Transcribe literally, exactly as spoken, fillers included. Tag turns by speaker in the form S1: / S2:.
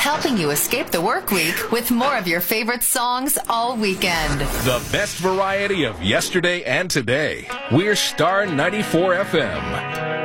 S1: helping you escape the work week with more of your favorite songs all weekend.
S2: The best variety of yesterday and today. We're Star ninety-four F M.